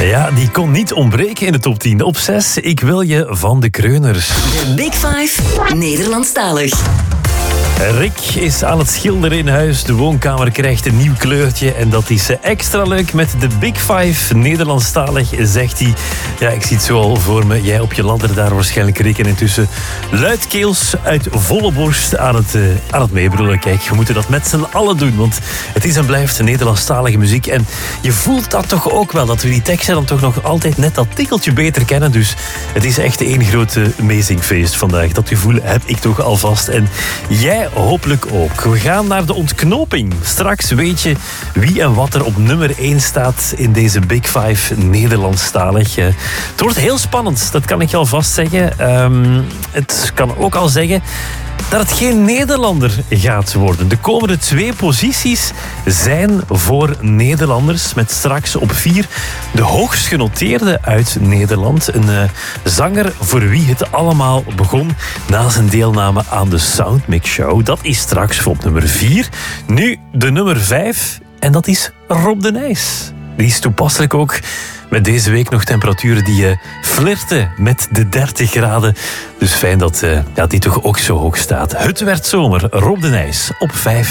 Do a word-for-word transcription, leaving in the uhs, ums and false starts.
Ja, die kon niet ontbreken in de top tien. Op zes, Ik wil je van de Kreuners. De Big Five, Nederlandstalig. Rick is aan het schilderen in huis. De woonkamer krijgt een nieuw kleurtje. En dat is extra leuk met de Big Five. Nederlandstalig, zegt hij. Ja, ik zie het zo al voor me. Jij op je ladder daar waarschijnlijk, Rick. En intussen luidkeels uit volle borst aan het, uh, aan het meebrullen. Kijk, we moeten dat met z'n allen doen. Want het is en blijft Nederlandstalige muziek. En je voelt dat toch ook wel. Dat we die teksten dan toch nog altijd net dat tikkeltje beter kennen. Dus het is echt één grote amazingfeest vandaag. Dat gevoel heb ik toch alvast. En jij hopelijk ook. We gaan naar de ontknoping. Straks weet je wie en wat er op nummer één staat in deze Big Five Nederlandstalig. Het wordt heel spannend, dat kan ik je alvast zeggen. Um, het kan ook al zeggen dat het geen Nederlander gaat worden. De komende twee posities zijn voor Nederlanders. Met straks op vier de hoogst genoteerde uit Nederland. Een uh, zanger voor wie het allemaal begon na zijn deelname aan de Soundmix Show. Dat is straks op nummer vier. Nu de nummer vijf. En dat is Rob de Nijs. Die is toepasselijk ook met deze week nog temperaturen die uh, flirten met de dertig graden. Dus fijn dat uh, ja, die toch ook zo hoog staat. Het werd zomer. Rob de Nijs op vijf.